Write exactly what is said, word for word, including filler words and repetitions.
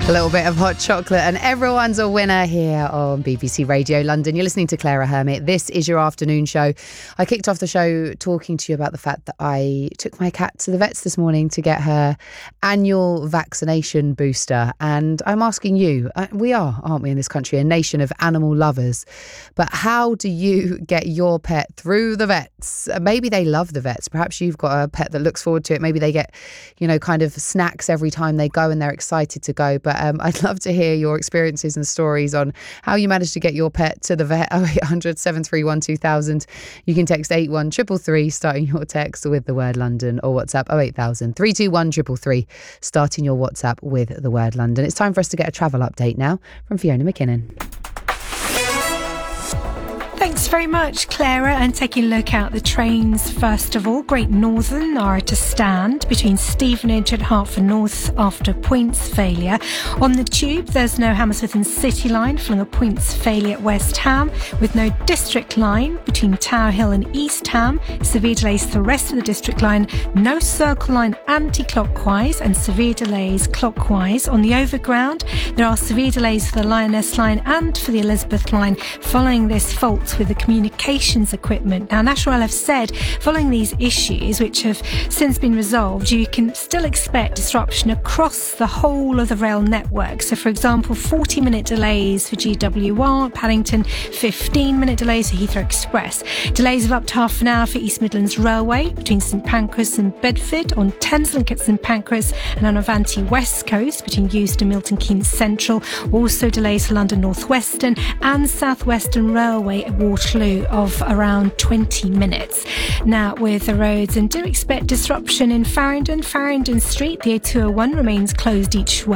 A little bit of hot chocolate and everyone's a winner here on B B C Radio London. You're listening to Clara Hermit. This is your afternoon show. I kicked off the show talking to you about the fact that I took my cat to the vets this morning to get her annual vaccination booster. And I'm asking you, we are, aren't we, in this country, a nation of animal lovers. But how do you get your pet through the vets? Maybe they love the vets. Perhaps you've got a pet that looks forward to it. Maybe they get, you know, kind of snacks every time they go and they're excited to go. But Um, I'd love to hear your experiences and stories on how you managed to get your pet to the vet. oh eight hundred, seven three one, two thousand. You can text eight one three three three, starting your text with the word London, or WhatsApp oh eight thousand, three two one, three three three, starting your WhatsApp with the word London. It's time for us to get a travel update now from Fiona McKinnon. Thanks very much, Clara. And taking a look out the trains, first of all, Great Northern are at a stand between Stevenage and Hertford North after points failure. On the tube, there's no Hammersmith and City line following a points failure at West Ham, with no District line between Tower Hill and East Ham. Severe delays for the rest of the District line. No Circle line anti-clockwise and severe delays clockwise. On the Overground, there are severe delays for the Lioness line and for the Elizabeth line following this fault with the communications equipment. Now, National Rail have said following these issues, which have since been resolved, you can still expect disruption across the whole of the rail network. So, for example, forty minute delays for G W R at Paddington, fifteen minute delays for Heathrow Express, delays of up to half an hour for East Midlands Railway between St Pancras and Bedford, on Thameslink at St Pancras, and on Avanti West Coast between Euston, Milton Keynes Central. Also delays for London North Western and South Western Railway at Waterloo of around twenty minutes. Now, with the roads, and do expect disruption in Farringdon, Farringdon Street. The A two oh one remains closed each way.